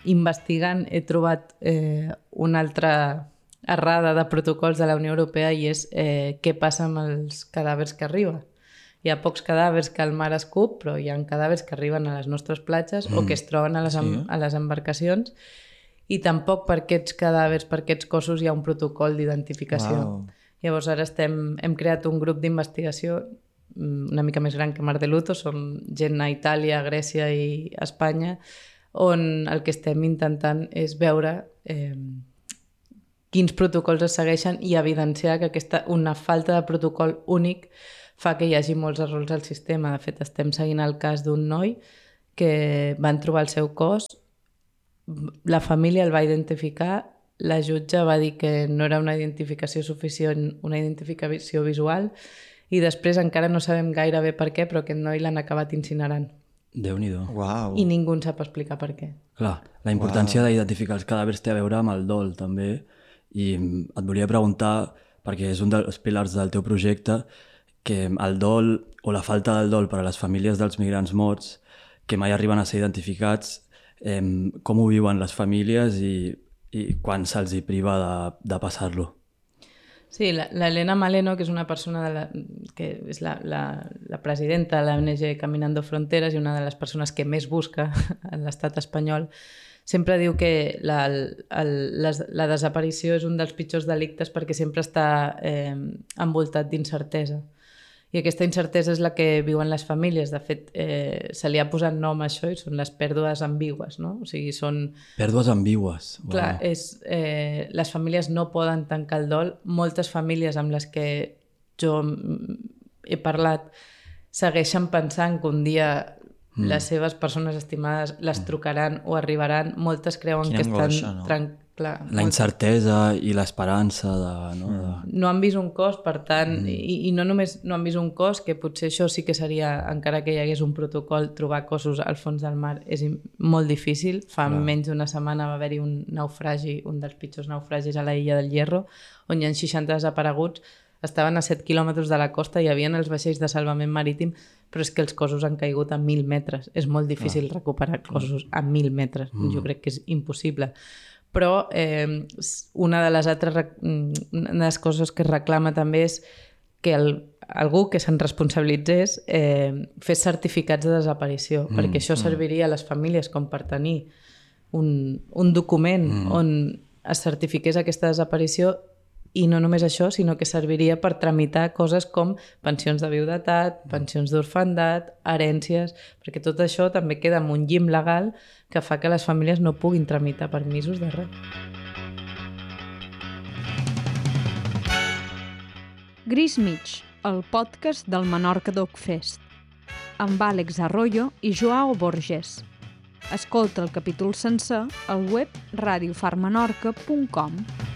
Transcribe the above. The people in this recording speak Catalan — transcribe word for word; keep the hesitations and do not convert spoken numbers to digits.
investigant he trobat eh, una altra errada de protocols de la Unió Europea i és eh, què passa amb els cadàvers que arriben. Hi ha pocs cadàvers que el mar escup, però hi ha cadàvers que arriben a les nostres platges mm. o que es troben a les, sí. em, a les embarcacions i tampoc per aquests cadàvers, per aquests cossos hi ha un protocol d'identificació. Wow. Llavors ara estem, hem creat un grup d'investigació una mica més gran que Mar de Luto, som gent a Itàlia, Grècia i Espanya, on el que estem intentant és veure eh, quins protocols es segueixen i evidenciar que aquesta, una falta de protocol únic fa que hi hagi molts errors al sistema. De fet, estem seguint el cas d'un noi que van trobar el seu cos, la família el va identificar, la jutge va dir que no era una identificació suficient, una identificació visual, i després encara no sabem gaire bé per què, però aquest noi l'han acabat incinerant. Déu-n'hi-do. Wow. I ningú en sap explicar per què. Clar, la importància wow. d'identificar els cadàvers té a veure amb el dol, també, i et volia preguntar, perquè és un dels pilars del teu projecte, que el dol o la falta del dol per a les famílies dels migrants morts, que mai arriben a ser identificats, eh, com ho viuen les famílies i, i quan se'ls hi priva de, de passar-lo. Sí, l'Helena Maleno, que és una persona de la, que és la, la, la presidenta de l'O N G Caminando Fronteras i una de les persones que més busca en l'estat espanyol, sempre diu que la, el, la, la desaparició és un dels pitjors delictes perquè sempre està eh, envoltat d'incertesa. I aquesta incertesa és la que viuen les famílies. De fet, eh, se li ha posat nom a això i són les pèrdues ambigües, no? O sigui, són... Pèrdues ambigües. Wow. Clar, és, eh, les famílies no poden tancar el dol. Moltes famílies amb les que jo he parlat segueixen pensant que un dia mm. les seves persones estimades les trucaran o arribaran. Moltes creuen Quina que angoixa, estan... no? Tran... Clar, la incertesa i l'esperança de, no, de... no han vist un cos, per tant, mm. i, i no només no han vist un cos, que potser això sí que seria, encara que hi hagués un protocol, trobar cossos al fons del mar és molt difícil. Fa no. menys d'una setmana va haver-hi un naufragi, un dels pitjors naufragis a la illa del Hierro, on hi ha seixanta desapareguts, estaven a set quilòmetres de la costa, hi havia els vaixells de salvament marítim, però és que els cossos han caigut a mil metres. És molt difícil ah. recuperar cossos a mil metres. Mm. Jo crec que és impossible. Però eh, una de les altres una de les coses que es reclama també és que el, algú que se'n responsabilitzés eh, fes certificats de desaparició, mm, perquè això serviria a les famílies com per tenir un, un document mm. on es certifiqués aquesta desaparició. I no només això, sinó que serviria per tramitar coses com pensions de viudetat, pensions d'orfandat, herències, perquè tot això també queda amb un llim legal que fa que les famílies no puguin tramitar permisos de res. Gris Mig, el podcast del Menorca Dogfest, amb Àlex Arroyo i Joao Borges. Escolta el capítol sencer al web radio far menorca punt com.